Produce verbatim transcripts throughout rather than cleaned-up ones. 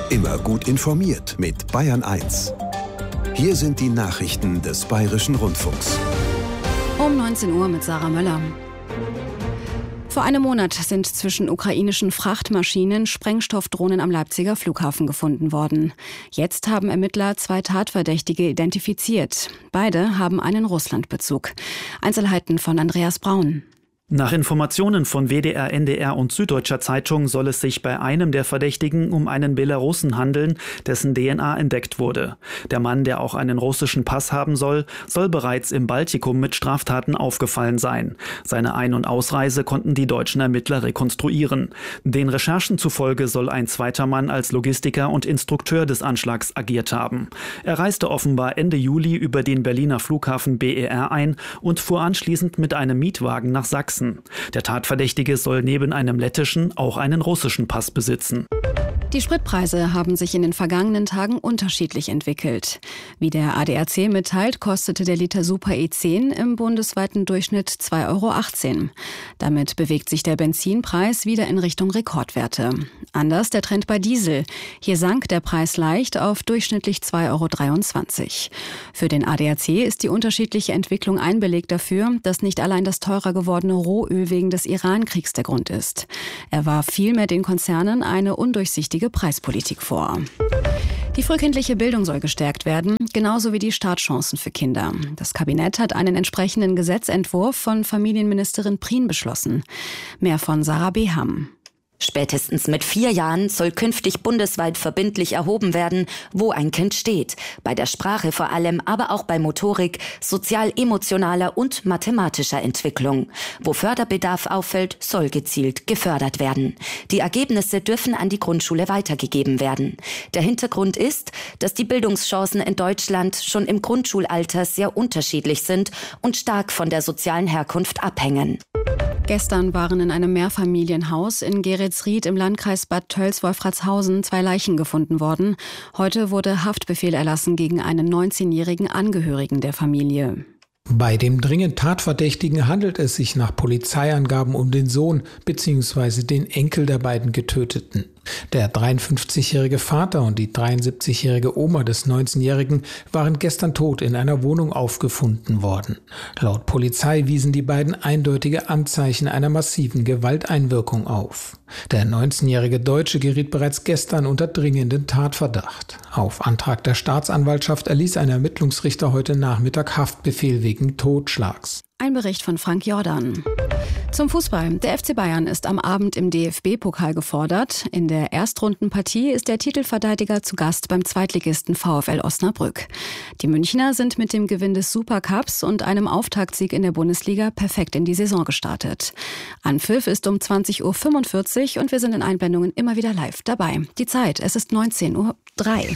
Immer gut informiert mit Bayern eins. Hier sind die Nachrichten des Bayerischen Rundfunks. Um neunzehn Uhr mit Sarah Möller. Vor einem Monat sind zwischen ukrainischen Frachtmaschinen Sprengstoffdrohnen am Leipziger Flughafen gefunden worden. Jetzt haben Ermittler zwei Tatverdächtige identifiziert. Beide haben einen Russlandbezug. Einzelheiten von Andreas Braun. Nach Informationen von W D R, N D R und Süddeutscher Zeitung soll es sich bei einem der Verdächtigen um einen Belarussen handeln, dessen D N A entdeckt wurde. Der Mann, der auch einen russischen Pass haben soll, soll bereits im Baltikum mit Straftaten aufgefallen sein. Seine Ein- und Ausreise konnten die deutschen Ermittler rekonstruieren. Den Recherchen zufolge soll ein zweiter Mann als Logistiker und Instrukteur des Anschlags agiert haben. Er reiste offenbar Ende Juli über den Berliner Flughafen B E R ein und fuhr anschließend mit einem Mietwagen nach Sachsen. Der Tatverdächtige soll neben einem lettischen auch einen russischen Pass besitzen. Die Spritpreise haben sich in den vergangenen Tagen unterschiedlich entwickelt. Wie der A D A C mitteilt, kostete der Liter Super E zehn im bundesweiten Durchschnitt zwei Euro achtzehn. Damit bewegt sich der Benzinpreis wieder in Richtung Rekordwerte. Anders der Trend bei Diesel. Hier sank der Preis leicht auf durchschnittlich zwei Euro dreiundzwanzig. Für den A D A C ist die unterschiedliche Entwicklung ein Beleg dafür, dass nicht allein das teurer gewordene Rohöl wegen des Iran-Kriegs der Grund ist. Er warf vielmehr den Konzernen eine undurchsichtige Preispolitik vor. Die frühkindliche Bildung soll gestärkt werden, genauso wie die Startchancen für Kinder. Das Kabinett hat einen entsprechenden Gesetzentwurf von Familienministerin Prien beschlossen. Mehr von Sarah Beham. Spätestens mit vier Jahren soll künftig bundesweit verbindlich erhoben werden, wo ein Kind steht. Bei der Sprache vor allem, aber auch bei Motorik, sozial-emotionaler und mathematischer Entwicklung. Wo Förderbedarf auffällt, soll gezielt gefördert werden. Die Ergebnisse dürfen an die Grundschule weitergegeben werden. Der Hintergrund ist, dass die Bildungschancen in Deutschland schon im Grundschulalter sehr unterschiedlich sind und stark von der sozialen Herkunft abhängen. Gestern waren in einem Mehrfamilienhaus in Geretsried im Landkreis Bad Tölz-Wolfratshausen zwei Leichen gefunden worden. Heute wurde Haftbefehl erlassen gegen einen neunzehnjährigen Angehörigen der Familie. Bei dem dringend Tatverdächtigen handelt es sich nach Polizeiangaben um den Sohn bzw. den Enkel der beiden Getöteten. Der dreiundfünfzigjährige Vater und die dreiundsiebzigjährige Oma des neunzehnjährigen waren gestern tot in einer Wohnung aufgefunden worden. Laut Polizei wiesen die beiden eindeutige Anzeichen einer massiven Gewalteinwirkung auf. Der neunzehnjährige Deutsche geriet bereits gestern unter dringenden Tatverdacht. Auf Antrag der Staatsanwaltschaft erließ ein Ermittlungsrichter heute Nachmittag Haftbefehl wegen Totschlags. Ein Bericht von Frank Jordan. Zum Fußball. Der F C Bayern ist am Abend im D F B-Pokal gefordert. In der Erstrundenpartie ist der Titelverteidiger zu Gast beim Zweitligisten VfL Osnabrück. Die Münchner sind mit dem Gewinn des Supercups und einem Auftaktsieg in der Bundesliga perfekt in die Saison gestartet. Anpfiff ist um zwanzig Uhr fünfundvierzig und wir sind in Einblendungen immer wieder live dabei. Die Zeit, es ist neunzehn Uhr drei.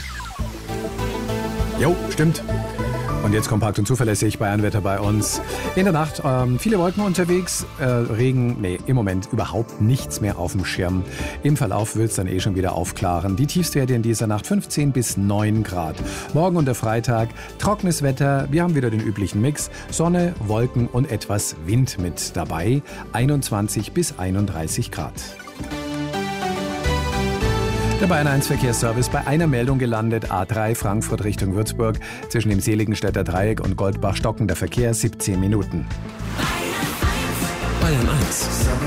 Jo, stimmt. Und jetzt kompakt und zuverlässig Bayernwetter bei uns. In der Nacht ähm, viele Wolken unterwegs, äh, Regen, nee, im Moment überhaupt nichts mehr auf dem Schirm. Im Verlauf wird es dann eh schon wieder aufklaren. Die Tiefstwerte in dieser Nacht fünfzehn bis neun Grad. Morgen und der Freitag trockenes Wetter. Wir haben wieder den üblichen Mix. Sonne, Wolken und etwas Wind mit dabei. einundzwanzig bis einunddreißig Grad. Der Bayern eins Verkehrsservice bei einer Meldung gelandet. A drei Frankfurt Richtung Würzburg. Zwischen dem Seligenstädter Dreieck und Goldbach stockender Verkehr siebzehn Minuten. Bayern eins.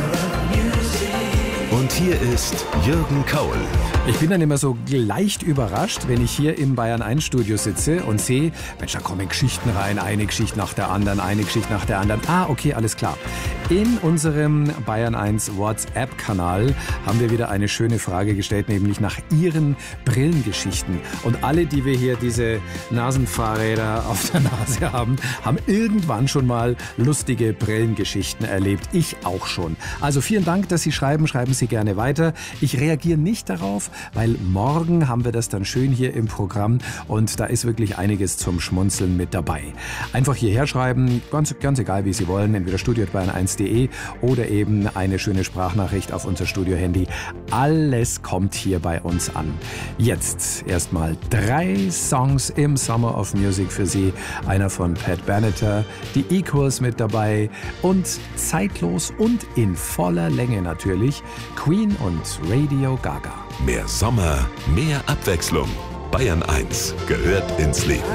Und hier ist Jürgen Kaul. Ich bin dann immer so leicht überrascht, wenn ich hier im Bayern eins Studio sitze und sehe, Mensch, da kommen Geschichten rein, eine Geschichte nach der anderen, eine Geschichte nach der anderen. Ah, okay, alles klar. In unserem Bayern eins WhatsApp-Kanal haben wir wieder eine schöne Frage gestellt, nämlich nach Ihren Brillengeschichten. Und alle, die wir hier diese Nasenfahrräder auf der Nase haben, haben irgendwann schon mal lustige Brillengeschichten erlebt. Ich auch schon. Also vielen Dank, dass Sie schreiben. Schreiben Sie gerne weiter. Ich reagiere nicht darauf, weil morgen haben wir das dann schön hier im Programm und da ist wirklich einiges zum Schmunzeln mit dabei. Einfach hierher schreiben, ganz, ganz egal wie Sie wollen, entweder studio at bayern eins punkt de oder eben eine schöne Sprachnachricht auf unser Studio-Handy. Alles kommt hier bei uns an. Jetzt erstmal drei Songs im Summer of Music für Sie. Einer von Pat Benatar, die Equals mit dabei und zeitlos und in voller Länge natürlich Queen Queen und Radio Gaga. Mehr Sommer, mehr Abwechslung. Bayern eins gehört ins Leben.